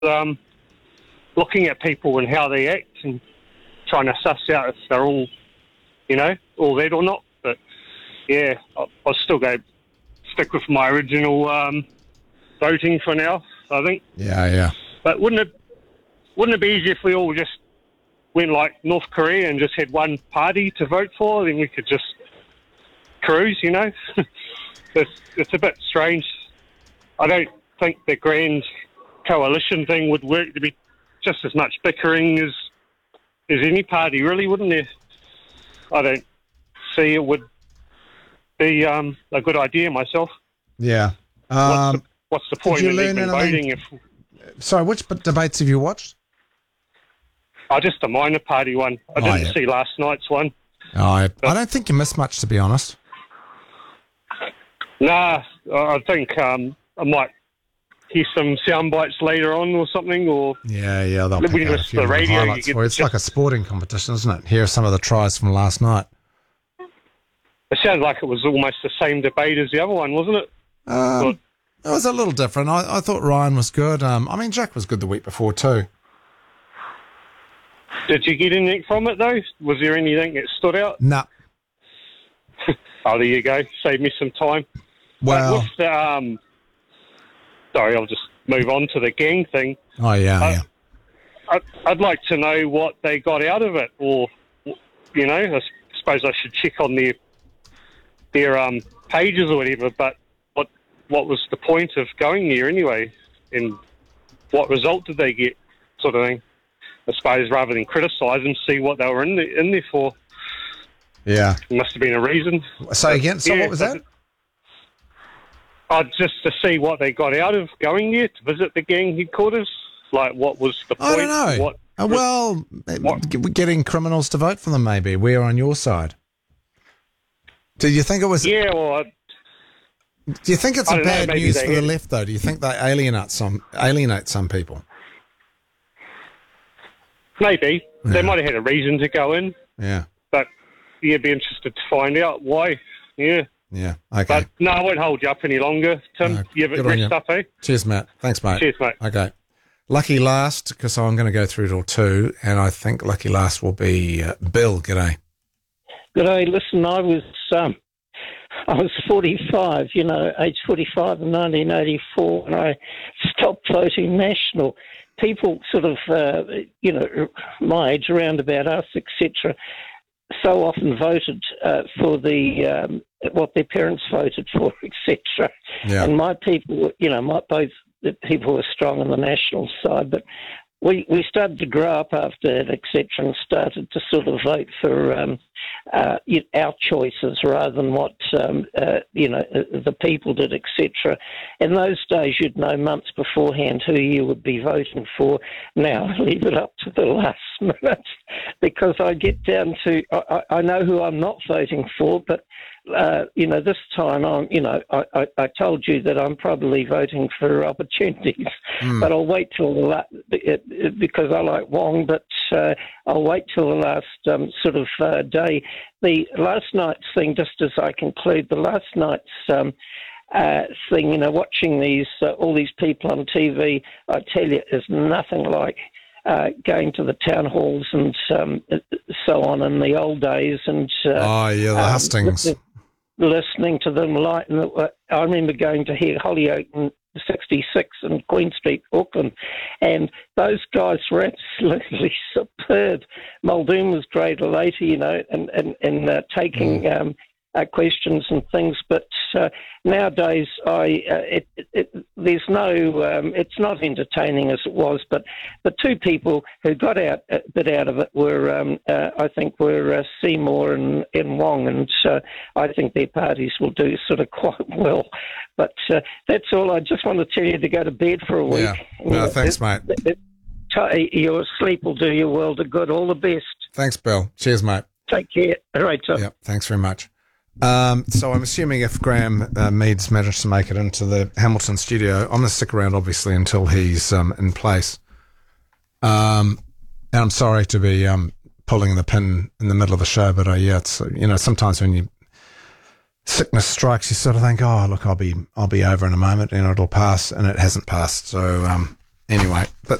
looking at people and how they act and trying to suss out if they're all, all that or not. But, yeah, I'll still stick with my original voting for now, I think. Yeah. But wouldn't it be easy if we all just went like North Korea and just had one party to vote for? Then we could just cruise, It's a bit strange. I don't think the grand coalition thing would work. To be just as much bickering as any party, really, wouldn't there? I don't see it would be a good idea myself. Yeah. What's the point of even voting? Sorry, which debates have you watched? Just the minor party one. I didn't see last night's one. I don't think you missed much, to be honest. Nah, I think I might hear some sound bites later on or something. Or yeah, they'll pick out a few of the highlights for you. It's like a sporting competition, isn't it? Here are some of the tries from last night. It sounded like it was almost the same debate as the other one, wasn't it? It was a little different. I thought Ryan was good. Jack was good the week before too. Did you get anything from it, though? Was there anything that stood out? No. Oh, there you go. Save me some time. Well... sorry, I'll just move on to the gang thing. Oh, yeah. I'd like to know what they got out of it, or, I suppose I should check on their pages or whatever, but what was the point of going there anyway, and what result did they get, sort of thing? I suppose rather than criticise them, see what they were in there for. Yeah. There must have been a reason. Say again, what was that? Just to see what they got out of going there to visit the gang headquarters. Like, what was the point? I don't know. Getting criminals to vote for them, maybe. We're on your side. Did you think it was... Yeah, well... Do you think it's bad news for the left, though? Do you think they alienate some people? Maybe. Yeah. They might have had a reason to go in. Yeah. But you'd be interested to find out why. Yeah. Yeah, okay. But no, I won't hold you up any longer, Tim. No, you have it rest up, eh? Cheers, Matt. Thanks, mate. Cheers, mate. Okay. Lucky last, because I'm going to go through till 2, and I think lucky last will be Bill. G'day. G'day. Listen, I was 45, age 45 in 1984, and I stopped voting national. People sort of, my age, around about us, etc., so often voted for what their parents voted for, etc. Yeah. And my people, both the people were strong on the national side, but we started to grow up after that, etc., and started to sort of vote for our choices rather than what the people did, etc. In those days, you'd know months beforehand who you would be voting for. Now I leave it up to the last minute because I get down to I know who I'm not voting for, but this time I told you that I'm probably voting for opportunities, but I'll wait till because I like Wong, but I'll wait till the last day. The last night's thing, just as I conclude, the last night's thing, watching these all these people on TV, I tell you, is nothing like going to the town halls and so on in the old days. And the hustings. Listening to them, I remember going to hear Hollyoake in 66 in Queen Street, Auckland, and those guys were absolutely superb. Muldoon was great later, and taking questions and things, but nowadays there's no, it's not entertaining as it was, but the two people who got a bit out of it were, I think, were Seymour and Wong, and I think their parties will do sort of quite well. But that's all. I just want to tell you to go to bed for a week. Yeah. No, thanks, mate. Your sleep will do you a world of good. All the best. Thanks, Bill. Cheers, mate. Take care. All right, sir. Yeah, thanks very much. So I'm assuming if Graham Meads managed to make it into the Hamilton studio, I'm going to stick around, obviously, until he's in place. And I'm sorry to be pulling the pin in the middle of the show, but it's sometimes when sickness strikes, you sort of think, oh, look, I'll be over in a moment, it'll pass, and it hasn't passed. So Anyway, but